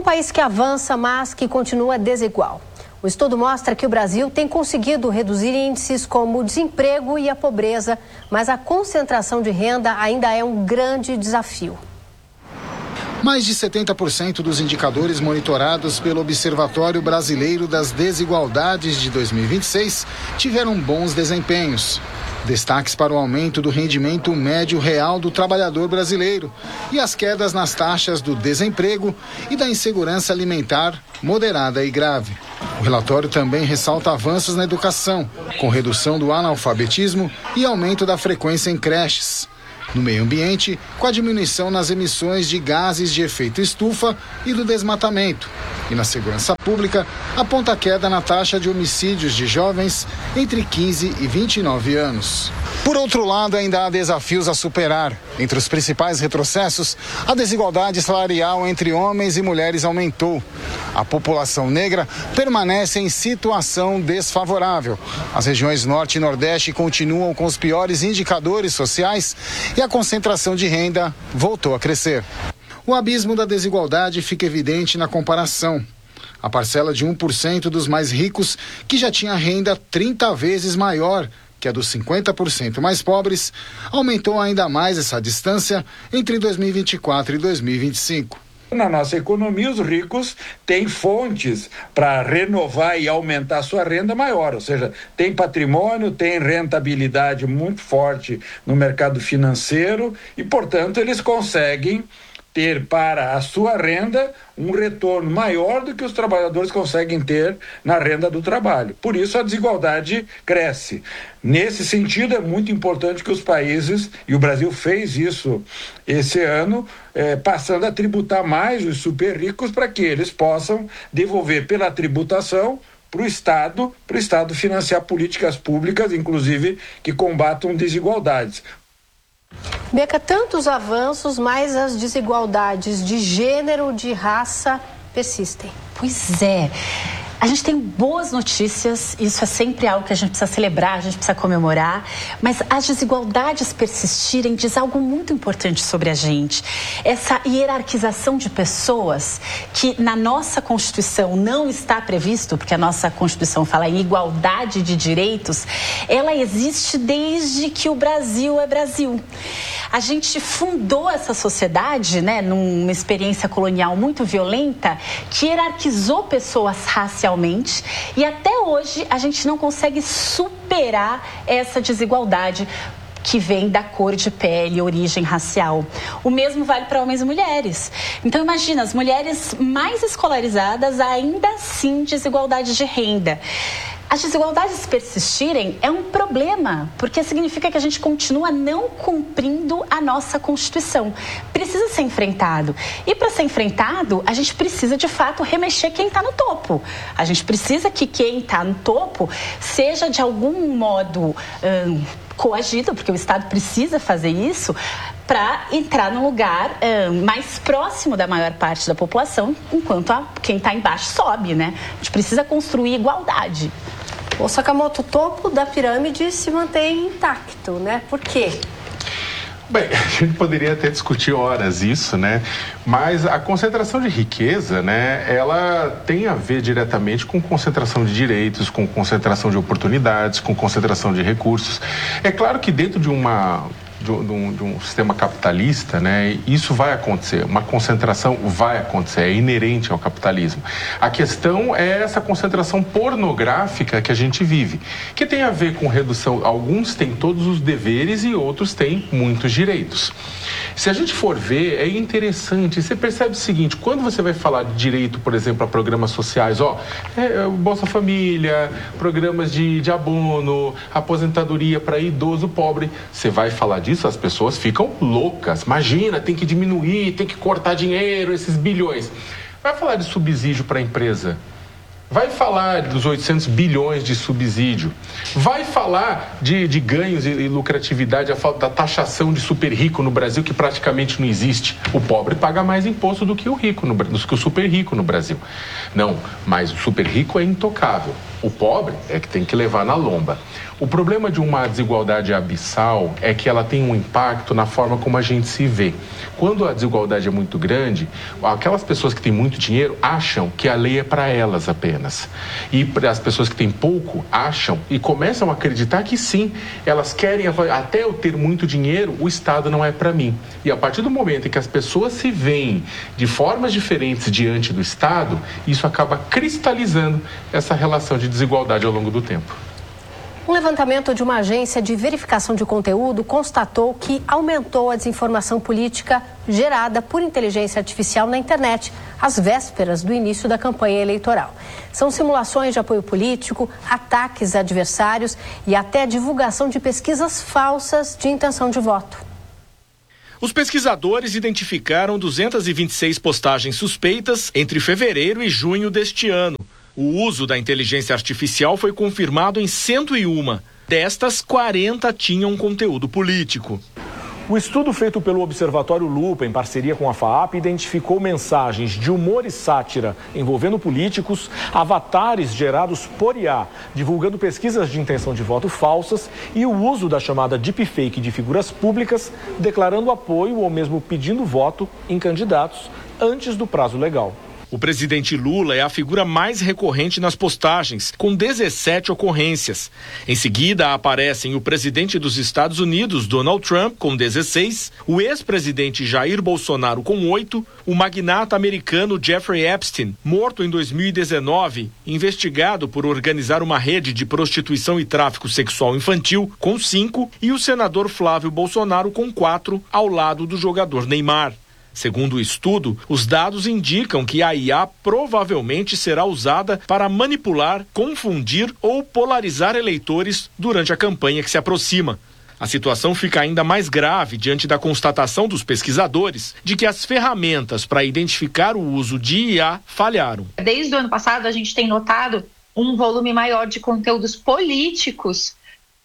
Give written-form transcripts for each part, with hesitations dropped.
país que avança, mas que continua desigual. O estudo mostra que o Brasil tem conseguido reduzir índices como o desemprego e a pobreza, mas a concentração de renda ainda é um grande desafio. Mais de 70% dos indicadores monitorados pelo Observatório Brasileiro das Desigualdades de 2026 tiveram bons desempenhos. Destaques para o aumento do rendimento médio real do trabalhador brasileiro e as quedas nas taxas do desemprego e da insegurança alimentar moderada e grave. O relatório também ressalta avanços na educação, com redução do analfabetismo e aumento da frequência em creches. No meio ambiente, com a diminuição nas emissões de gases de efeito estufa e do desmatamento. E na segurança pública, aponta a queda na taxa de homicídios de jovens entre 15 e 29 anos. Por outro lado, ainda há desafios a superar. Entre os principais retrocessos, a desigualdade salarial entre homens e mulheres aumentou. A população negra permanece em situação desfavorável. As regiões Norte e Nordeste continuam com os piores indicadores sociais e a concentração de renda voltou a crescer. O abismo da desigualdade fica evidente na comparação. A parcela de 1% dos mais ricos, que já tinha renda 30 vezes maior que a dos 50% mais pobres, aumentou ainda mais essa distância entre 2024 e 2025. Na nossa economia, os ricos têm fontes para renovar e aumentar sua renda maior, ou seja, tem patrimônio, tem rentabilidade muito forte no mercado financeiro e, portanto, eles conseguem ter para a sua renda um retorno maior do que os trabalhadores conseguem ter na renda do trabalho. Por isso a desigualdade cresce. Nesse sentido, é muito importante que os países, e o Brasil fez isso esse ano, passando a tributar mais os super ricos para que eles possam devolver pela tributação para o Estado financiar políticas públicas, inclusive, que combatam desigualdades. Beca, tantos avanços, mas as desigualdades de gênero, de raça persistem. Pois é. A gente tem boas notícias, isso é sempre algo que a gente precisa celebrar, a gente precisa comemorar, mas as desigualdades persistirem diz algo muito importante sobre a gente. Essa hierarquização de pessoas que na nossa Constituição não está previsto, porque a nossa Constituição fala em igualdade de direitos, ela existe desde que o Brasil é Brasil. A gente fundou essa sociedade, né, numa experiência colonial muito violenta, que hierarquizou pessoas racialmente e até hoje a gente não consegue superar essa desigualdade que vem da cor de pele, origem racial. O mesmo vale para homens e mulheres. Então imagina, as mulheres mais escolarizadas ainda assim desigualdade de renda. As desigualdades persistirem é um problema, porque significa que a gente continua não cumprindo a nossa Constituição. Precisa ser enfrentado. E para ser enfrentado, a gente precisa, de fato, remexer quem está no topo. A gente precisa que quem está no topo seja, de algum modo, coagido, porque o Estado precisa fazer isso, para entrar num lugar mais próximo da maior parte da população, enquanto quem está embaixo sobe, né? A gente precisa construir igualdade. O Sakamoto, o topo da pirâmide se mantém intacto, né? Por quê? Bem, a gente poderia até discutir horas isso, né? Mas a concentração de riqueza, né? Ela tem a ver diretamente com concentração de direitos, com concentração de oportunidades, com concentração de recursos. É claro que dentro de um sistema capitalista, né, isso vai acontecer, uma concentração vai acontecer, é inerente ao capitalismo. A questão é essa concentração pornográfica que a gente vive, que tem a ver com redução, alguns têm todos os deveres e outros têm muitos direitos. Se a gente for ver, é interessante, você percebe o seguinte, quando você vai falar de direito, por exemplo, a programas sociais, Bolsa Família, programas de abono, aposentadoria para idoso pobre, você vai falar disso, as pessoas ficam loucas. Imagina, tem que diminuir, tem que cortar dinheiro, esses bilhões. Vai falar de subsídio para a empresa. Vai falar dos 800 bilhões de subsídio. Vai falar de ganhos e lucratividade, da taxação de super rico no Brasil, que praticamente não existe. O pobre paga mais imposto do que o super rico no Brasil. Não, mas o super rico é intocável. O pobre é que tem que levar na lomba. O problema de uma desigualdade abissal é que ela tem um impacto na forma como a gente se vê. Quando a desigualdade é muito grande, aquelas pessoas que têm muito dinheiro acham que a lei é para elas apenas. E para as pessoas que têm pouco, acham e começam a acreditar que sim, elas querem, até eu ter muito dinheiro, o Estado não é para mim. E a partir do momento em que as pessoas se veem de formas diferentes diante do Estado, isso acaba cristalizando essa relação de desigualdade ao longo do tempo. Um levantamento de uma agência de verificação de conteúdo constatou que aumentou a desinformação política gerada por inteligência artificial na internet, às vésperas do início da campanha eleitoral. São simulações de apoio político, ataques a adversários e até divulgação de pesquisas falsas de intenção de voto. Os pesquisadores identificaram 226 postagens suspeitas entre fevereiro e junho deste ano. O uso da inteligência artificial foi confirmado em 101. Destas, 40 tinham conteúdo político. O estudo feito pelo Observatório Lupa, em parceria com a FAAP, identificou mensagens de humor e sátira envolvendo políticos, avatares gerados por IA, divulgando pesquisas de intenção de voto falsas e o uso da chamada deepfake de figuras públicas, declarando apoio ou mesmo pedindo voto em candidatos antes do prazo legal. O presidente Lula é a figura mais recorrente nas postagens, com 17 ocorrências. Em seguida, aparecem o presidente dos Estados Unidos, Donald Trump, com 16, o ex-presidente Jair Bolsonaro, com 8, o magnata americano Jeffrey Epstein, morto em 2019, investigado por organizar uma rede de prostituição e tráfico sexual infantil, com 5, e o senador Flávio Bolsonaro, com 4, ao lado do jogador Neymar. Segundo o estudo, os dados indicam que a IA provavelmente será usada para manipular, confundir ou polarizar eleitores durante a campanha que se aproxima. A situação fica ainda mais grave diante da constatação dos pesquisadores de que as ferramentas para identificar o uso de IA falharam. Desde o ano passado, a gente tem notado um volume maior de conteúdos políticos,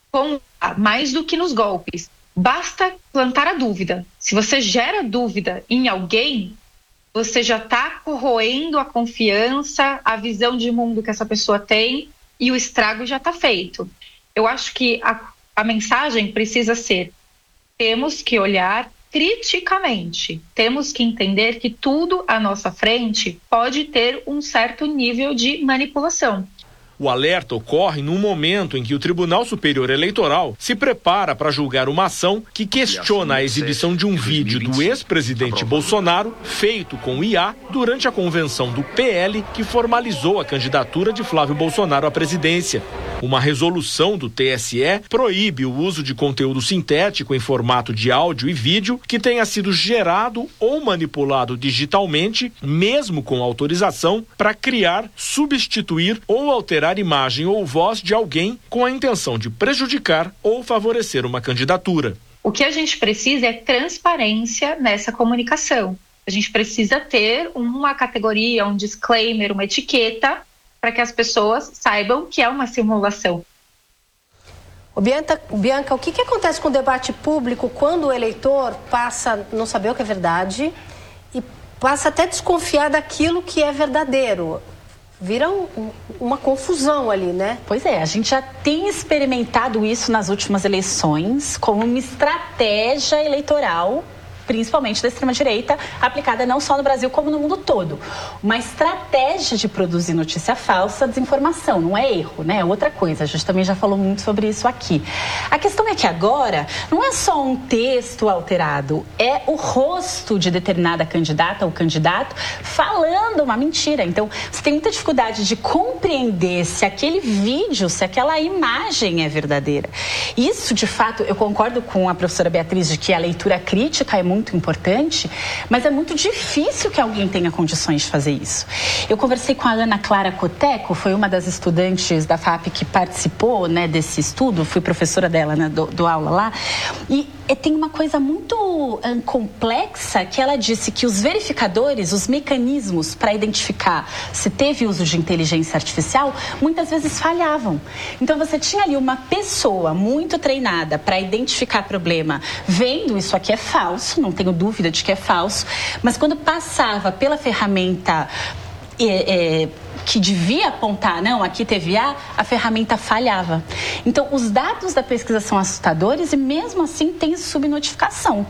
mais do que nos golpes. Basta plantar a dúvida. Se você gera dúvida em alguém, você já está corroendo a confiança, a visão de mundo que essa pessoa tem e o estrago já está feito. Eu acho que a mensagem precisa ser: temos que olhar criticamente, temos que entender que tudo à nossa frente pode ter um certo nível de manipulação. O alerta ocorre num momento em que o Tribunal Superior Eleitoral se prepara para julgar uma ação que questiona a exibição de um vídeo do ex-presidente Bolsonaro feito com IA durante a convenção do PL que formalizou a candidatura de Flávio Bolsonaro à presidência. Uma resolução do TSE proíbe o uso de conteúdo sintético em formato de áudio e vídeo que tenha sido gerado ou manipulado digitalmente, mesmo com autorização, para criar, substituir ou alterar imagem ou voz de alguém com a intenção de prejudicar ou favorecer uma candidatura. O que a gente precisa é transparência nessa comunicação. A gente precisa ter uma categoria, um disclaimer, uma etiqueta, para que as pessoas saibam que é uma simulação. Bianca, o que acontece com o debate público quando o eleitor passa a não saber o que é verdade e passa até a desconfiar daquilo que é verdadeiro? Vira uma confusão ali, né? Pois é, a gente já tem experimentado isso nas últimas eleições como uma estratégia eleitoral, principalmente da extrema-direita, aplicada não só no Brasil como no mundo todo. Uma estratégia de produzir notícia falsa, desinformação, não é erro, né? É outra coisa, a gente também já falou muito sobre isso aqui. A questão é que agora não é só um texto alterado, é o rosto de determinada candidata ou candidato falando uma mentira. Então, você tem muita dificuldade de compreender se aquele vídeo, se aquela imagem é verdadeira. Isso, de fato, eu concordo com a professora Beatriz de que a leitura crítica é muito importante, mas é muito difícil que alguém tenha condições de fazer isso. Eu conversei com a Ana Clara Coteco, foi uma das estudantes da FAP que participou, né, desse estudo, fui professora dela, né, do aula lá, e tem uma coisa muito complexa que ela disse que os verificadores, os mecanismos para identificar se teve uso de inteligência artificial, muitas vezes falhavam. Então você tinha ali uma pessoa muito treinada para identificar problema, vendo isso aqui é falso, não tenho dúvida de que é falso, mas quando passava pela ferramenta que devia apontar, não, aqui teve a ferramenta falhava. Então, os dados da pesquisa são assustadores e mesmo assim tem subnotificação.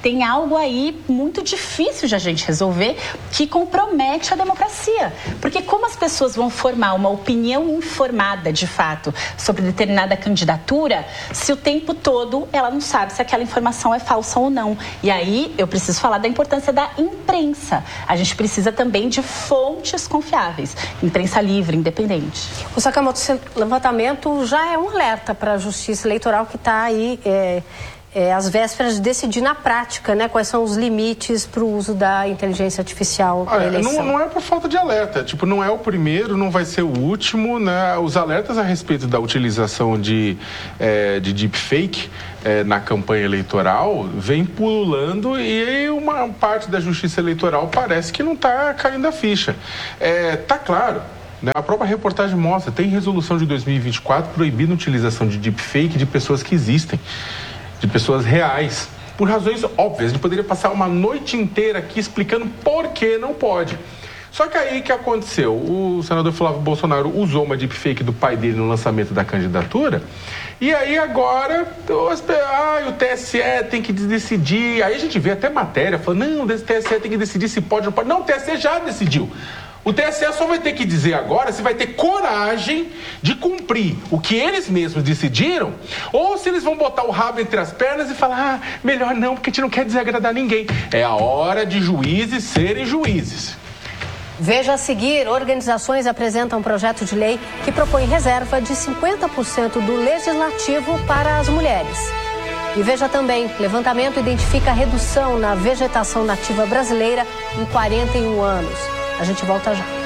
tem algo aí muito difícil de a gente resolver que compromete a democracia. Porque como as pessoas vão formar uma opinião informada, de fato, sobre determinada candidatura, se o tempo todo ela não sabe se aquela informação é falsa ou não. E aí eu preciso falar da importância da imprensa. A gente precisa também de fontes confiáveis, imprensa livre, independente. O Sakamoto, esse levantamento já é um alerta para a Justiça Eleitoral que está aí às vésperas de decidir na prática, né, quais são os limites para o uso da inteligência artificial na eleição. Não é por falta de alerta, não é o primeiro, não vai ser o último, né? Os alertas a respeito da utilização de deepfake na campanha eleitoral vem pululando e uma parte da Justiça Eleitoral parece que não está caindo a ficha. Tá claro. A própria reportagem mostra, tem resolução de 2024 proibindo a utilização de deepfake de pessoas que existem, de pessoas reais, por razões óbvias. A gente poderia passar uma noite inteira aqui explicando por que não pode. Só que aí que aconteceu? O senador Flávio Bolsonaro usou uma deepfake do pai dele no lançamento da candidatura, e aí agora o TSE tem que decidir. Aí a gente vê até matéria falando, não, o TSE tem que decidir se pode ou não pode. Não, o TSE já decidiu. O TSE só vai ter que dizer agora se vai ter coragem de cumprir o que eles mesmos decidiram, ou se eles vão botar o rabo entre as pernas e falar, melhor não, porque a gente não quer desagradar ninguém. É a hora de juízes serem juízes. Veja a seguir, organizações apresentam um projeto de lei que propõe reserva de 50% do legislativo para as mulheres. E veja também, levantamento identifica redução na vegetação nativa brasileira em 41 anos. A gente volta já.